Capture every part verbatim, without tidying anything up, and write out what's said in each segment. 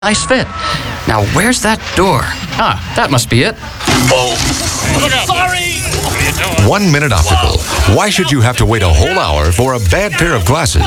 Nice fit. Now, where's that door? Ah, that must be it. Oh. Sorry! One Minute Optical. Why should you have to wait a whole hour for a bad pair of glasses?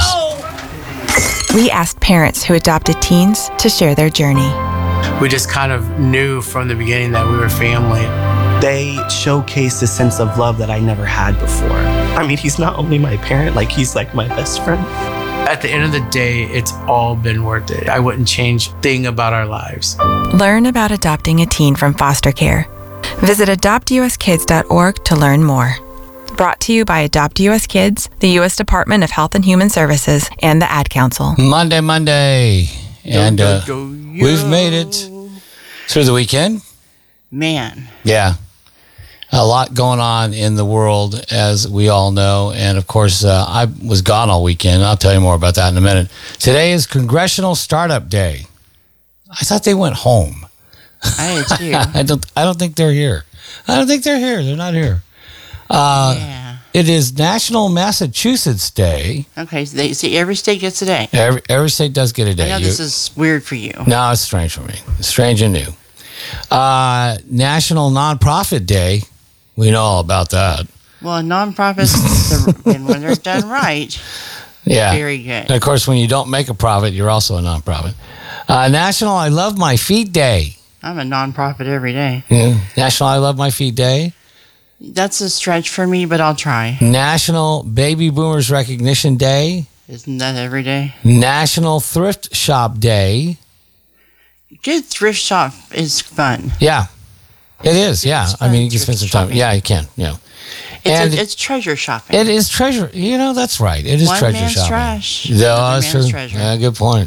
We asked parents who adopted teens to share their journey. We just kind of knew from the beginning that we were family. They showcased a sense of love that I never had before. I mean, he's not only my parent, like he's like my best friend. At the end of the day, it's all been worth it. I wouldn't change a thing about our lives. Learn about adopting a teen from foster care. Visit adopt u s kids dot org to learn more. Brought to you by Adopt U S Kids, the U S Department of Health and Human Services, and the Ad Council. Monday, Monday. And uh, Go, go, yo. we've made it through the weekend. Man. Yeah. A lot going on in the world, as we all know. And, of course, uh, I was gone all weekend. I'll tell you more about that in a minute. Today is Congressional Startup Day. I thought they went home. I did too. I don't I don't think they're here. I don't think they're here. They're not here. Uh, yeah. It is National Massachusetts Day. Okay, so they, see, every state gets a day. Every, every state does get a day. I know You- this is weird for you. No, it's strange for me. It's strange and new. Uh, National Nonprofit Day. We know all about that. Well, nonprofits, they're- and when they're done right, Yeah. very good. And of course, when you don't make a profit, you're also a nonprofit. Uh, National I Love My Feet Day. I'm a nonprofit every day. Yeah. National I Love My Feet Day. That's a stretch for me, but I'll try. National Baby Boomers Recognition Day. Isn't that every day? National Thrift Shop Day. Good thrift shop is fun. Yeah. It is, yeah. It's I mean, fun you can spend some thrift time. shopping. Yeah, you can. Yeah. It's, And a, it's treasure shopping. it is treasure. You know, that's right. It is One treasure man's shopping. trash, Yeah, another that's man's true. treasure. Yeah, good point.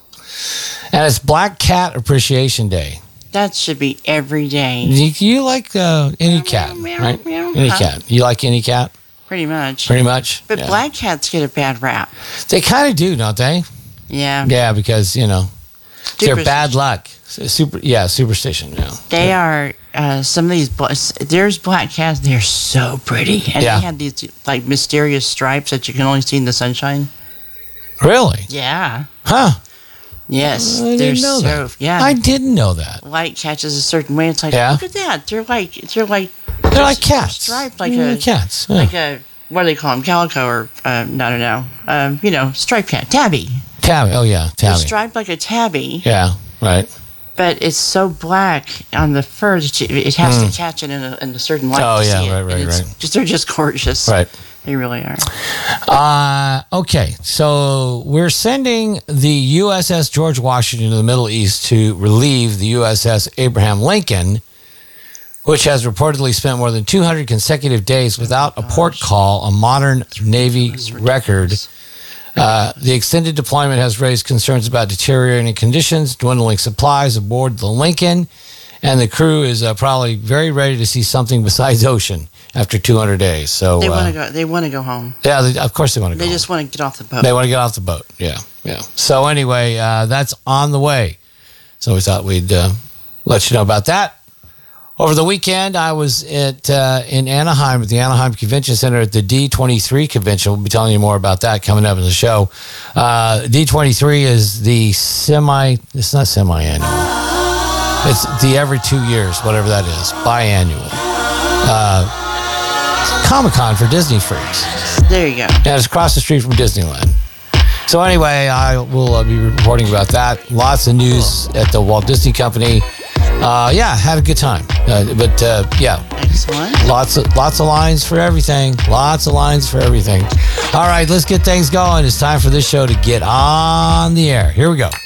And it's Black Cat Appreciation Day. That should be every day, You, you like uh, any cat, meow, right? meow. Any Huh? cat. You like any cat, pretty much. pretty much? But Yeah. black cats get a bad rap. They kind of do, don't they? Yeah. Yeah, because, you know, they're Superstition. bad luck. Super, yeah, superstition. Yeah. They are, uh, some of these, bla- there's black cats, they're so pretty. And Yeah. they have these, like, mysterious stripes that you can only see in the sunshine. Really? Yeah. Huh. Yes. I they're didn't know so, that. yeah. I didn't know that. Light catches a certain way. It's like, Yeah. look at that. They're like, they're like, They're like cats. striped like They're a, like cats. Yeah. like a, what do they call them? Calico or, um, I don't know. Um, you know, striped cat. Tabby. Tabby. Oh, yeah. They're Tabby. striped like a tabby. Yeah, right. But it's so black on the fur that you, it has to catch it in a, in a certain light. Hmm. Oh, to yeah, see it. right, right, And it's right. Just, they're just gorgeous. Right. They really are. Uh, okay, so we're sending the U S S George Washington to the Middle East to relieve the U S S Abraham Lincoln, which has reportedly spent more than two hundred consecutive days without a port call, a modern Navy record. Uh, the extended deployment has raised concerns about deteriorating conditions, dwindling supplies aboard the Lincoln, and the crew is uh, probably very ready to see something besides ocean after two hundred days. So They uh, want to go. They want to go home. yeah, they, of course they want to go. They home. just want to get off the boat. They want to get off the boat. Yeah, yeah. So anyway, uh, that's on the way. So we thought we'd uh, let you know about that. Over the weekend, I was at uh, in Anaheim at the Anaheim Convention Center at the D twenty-three convention. We'll be telling you more about that coming up in the show. Uh, D twenty-three is the semi. It's not semi-annual. It's the every two years, whatever that is, biannual. Uh, Comic-Con for Disney freaks. There you go. And it's across the street from Disneyland. So anyway, I will uh, be reporting about that. Lots of news at the Walt Disney Company. Uh, yeah, had a good time. Uh, but uh, yeah, Excellent. lots of lots of lines for everything. Lots of lines for everything. All right, let's get things going. It's time for this show to get on the air. Here we go.